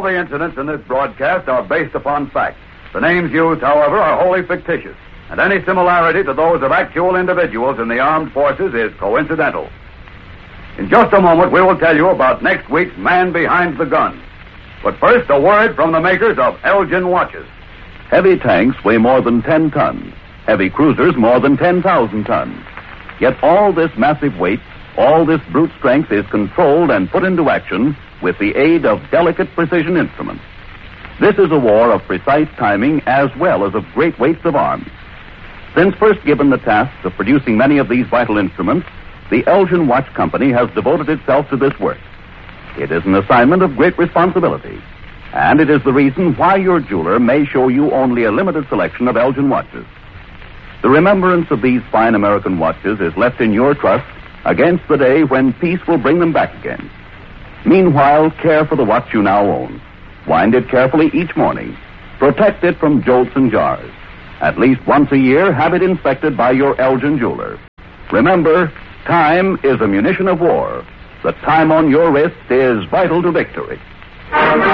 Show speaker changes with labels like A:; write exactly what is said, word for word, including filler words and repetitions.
A: the incidents in this broadcast are based upon fact. The names used, however, are wholly fictitious, and any similarity to those of actual individuals in the armed forces is coincidental. In just a moment, we will tell you about next week's Man Behind the Gun. But first, a word from the makers of Elgin watches.
B: Heavy tanks weigh more than ten tons. Heavy cruisers more than ten thousand tons. Yet all this massive weight, all this brute strength is controlled and put into action with the aid of delicate precision instruments. This is a war of precise timing as well as of great weights of arms. Since first given the task of producing many of these vital instruments, the Elgin Watch Company has devoted itself to this work. It is an assignment of great responsibility, and it is the reason why your jeweler may show you only a limited selection of Elgin watches. The remembrance of these fine American watches is left in your trust against the day when peace will bring them back again. Meanwhile, care for the watch you now own. Wind it carefully each morning. Protect it from jolts and jars. At least once a year, have it inspected by your Elgin jeweler. Remember, time is a munition of war. The time on your wrist is vital to victory.